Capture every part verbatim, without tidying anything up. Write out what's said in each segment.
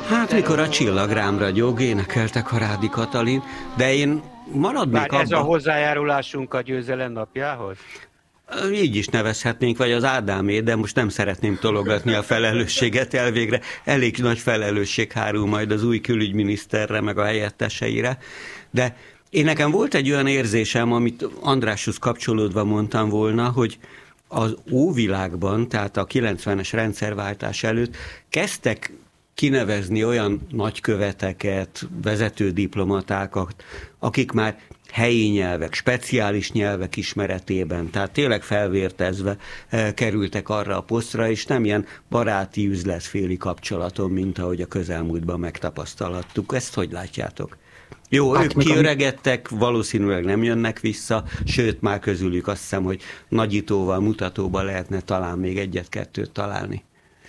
Hát mikor a csillag rám ragyog, énekeltek a Rádi Katalin, de én maradnék Bár abba... ez a hozzájárulásunk a győzelem napjához? Így is nevezhetnénk, vagy az Ádámé, de most nem szeretném tologatni a felelősséget elvégre. Elég nagy felelősség hárul majd az új külügyminiszterre, meg a helyetteseire. De én nekem volt egy olyan érzésem, amit Andráshoz kapcsolódva mondtam volna, hogy az óvilágban, tehát a kilencvenes rendszerváltás előtt kezdtek kinevezni olyan nagyköveteket, vezető diplomatákat, akik már helyi nyelvek, speciális nyelvek ismeretében, tehát tényleg felvértezve e, kerültek arra a posztra, és nem ilyen baráti üzletféli kapcsolaton, mint ahogy a közelmúltban megtapasztalattuk. Ezt hogy látjátok? Jó, hát, ők kiöregedtek, valószínűleg nem jönnek vissza, sőt, már közülük azt hiszem, hogy nagyítóval, mutatóval lehetne talán még egyet-kettőt találni.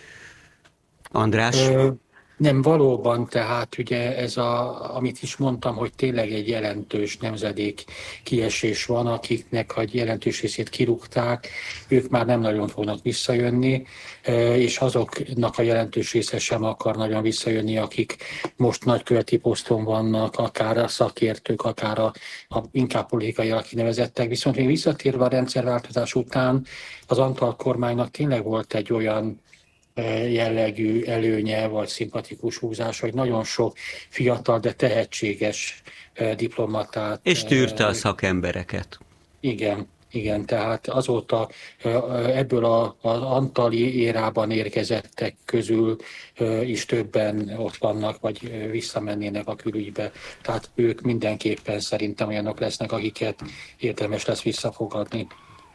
András? Ö, nem, valóban, tehát ugye ez a, amit is mondtam, hogy tényleg egy jelentős nemzedék kiesés van, akiknek a jelentős részét kirúgták, ők már nem nagyon fognak visszajönni, és azoknak a jelentős része sem akar nagyon visszajönni, akik most nagyköveti poszton vannak, akár a szakértők, akár a, a inkább politikailag kinevezettek. Viszont még visszatérve a rendszerváltozás után az Antall kormánynak tényleg volt egy olyan jellegű előnye, vagy szimpatikus húzás, hogy nagyon sok fiatal, de tehetséges diplomatát. És tűrte a szakembereket. Igen, igen, tehát azóta ebből a, az Antalli érában érkezettek közül is többen ott vannak, vagy visszamennének a külügybe. Tehát ők mindenképpen szerintem olyanok lesznek, akiket érdemes lesz visszafogadni.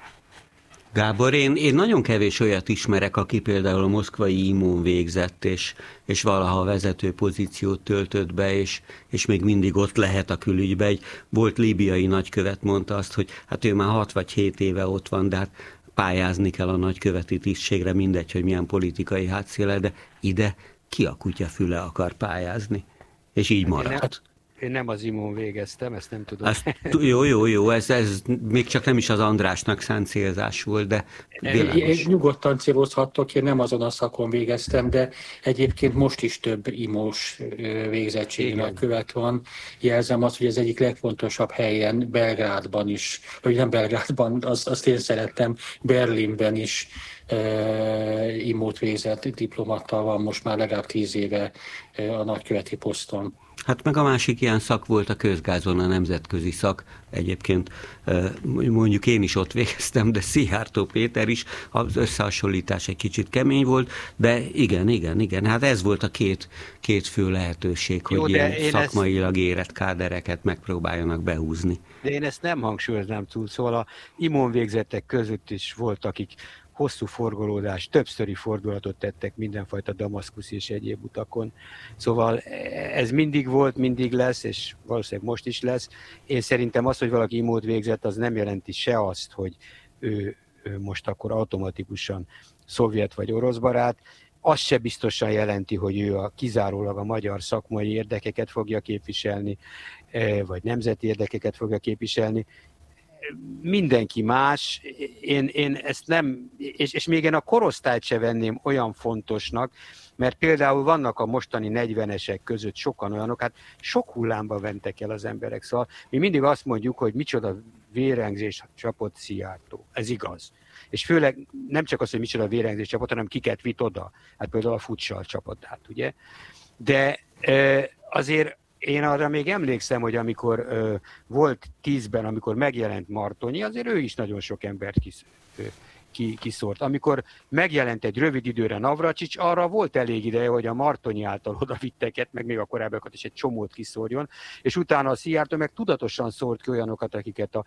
Gábor, én, én nagyon kevés olyat ismerek, aki például a moszkvai í em o-n végzett, és, és valaha vezető pozíciót töltött be, és, és még mindig ott lehet a külügybe. Egy volt líbiai nagykövet mondta azt, hogy hát ő már hat vagy hét éve ott van, de hát pályázni kell a nagyköveti tisztségre, mindegy, hogy milyen politikai hátszéle, de ide ki a kutya füle akar pályázni. És így maradt. Én nem az í em o-n végeztem, ezt nem tudom. Azt, jó, jó, jó, ez, ez még csak nem is az Andrásnak szánt célzás volt, de világos. Nyugodtan célozhattok, én nem azon a szakon végeztem, de egyébként most is több í em o-s végzettségnek követ van. Jelzem azt, hogy az egyik legfontosabb helyen, Belgrádban is, vagy nem Belgrádban, azt, azt én szerettem, Berlinben is í em o-t végzett diplomata van most már legalább tíz éve a nagyköveti poszton. Hát meg a másik ilyen szak volt a közgázon, a nemzetközi szak. Egyébként mondjuk én is ott végeztem, de Szijjártó Péter is, az összehasonlítás egy kicsit kemény volt, de igen, igen, igen, hát ez volt a két, két fő lehetőség, hogy Jó, ilyen szakmailag érett kádereket megpróbáljanak behúzni. De én ezt nem hangsúlyoznám túl, szóval a í em o-n végzettek között is volt, akik hosszú forgolódás, többszöri fordulatot tettek mindenfajta damaszkuszi és egyéb utakon. Szóval ez mindig volt, mindig lesz, és valószínűleg most is lesz. Én szerintem az, hogy valaki í em o-t végzett, az nem jelenti se azt, hogy ő, ő most akkor automatikusan szovjet vagy orosz barát, az se biztosan jelenti, hogy ő a, kizárólag a magyar szakmai érdekeket fogja képviselni, vagy nemzeti érdekeket fogja képviselni. Mindenki más, én, én ezt nem, és, és még én a korosztályt se venném olyan fontosnak, mert például vannak a mostani negyvenesek között sokan olyanok, hát sok hullámba mentek el az emberek, szóval mi mindig azt mondjuk, hogy micsoda vérengzés csapott Szijjártó, ez igaz. És főleg nem csak az, hogy micsoda vérengzés csapott, hanem kiket vitt oda, hát például a Futsal csapott át, ugye. De azért én arra még emlékszem, hogy amikor ö, volt tízben, amikor megjelent Martonyi, azért ő is nagyon sok embert kis, ö, ki, kiszórt. Amikor megjelent egy rövid időre Navracsics, arra volt elég ideje, hogy a Martonyi által odavitteket, meg még a korábbiakat is egy csomót kiszórjon, és utána a Szijjártó meg tudatosan szólt ki olyanokat, akiket a